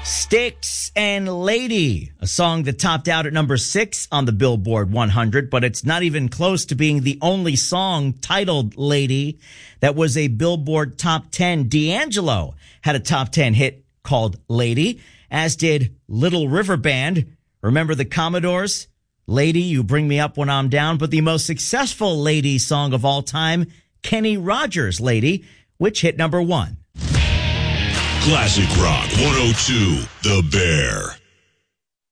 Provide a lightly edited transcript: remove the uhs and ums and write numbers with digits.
Styx and Lady, a song that topped out at number 6 on the Billboard 100, but it's not even close to being the only song titled Lady that was a Billboard Top 10. D'Angelo had a Top 10 hit called Lady, as did Little River Band. Remember the Commodores? Lady, You Bring Me Up When I'm Down. But the most successful Lady song of all time, Kenny Rogers' Lady, which hit number 1. Classic Rock 102, The Bear.